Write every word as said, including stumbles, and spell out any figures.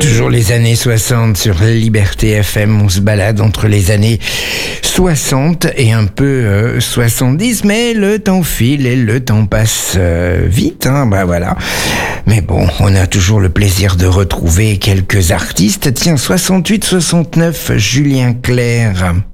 toujours les années soixante sur Liberté F M. On se balade entre les années soixante et un peu euh, soixante-dix, mais le temps file et le temps passe euh, vite, hein, bah voilà. Mais bon, on a toujours le plaisir de retrouver quelques artistes. Tiens, soixante-huit soixante-neuf, Julien Clerc.